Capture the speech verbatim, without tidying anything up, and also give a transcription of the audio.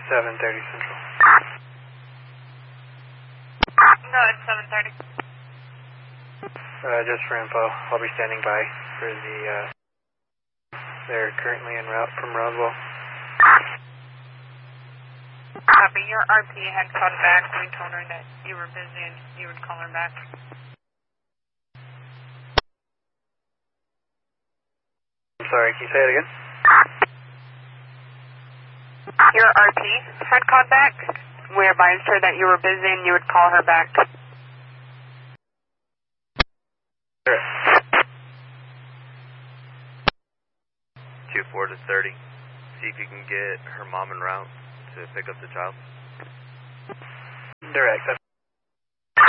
seven thirty Central. No, it's seven thirty. Uh, just for info, I'll be standing by for the, uh, they're currently en route from Roswell. Copy. Your R P had called back. We told her that you were busy and you would call her back. I'm sorry, can you say it again? Your R P had called back. We advised her that you were busy and you would call her back. Sure. two four to thirty. See if you can get her mom en route to pick up the child. Direct.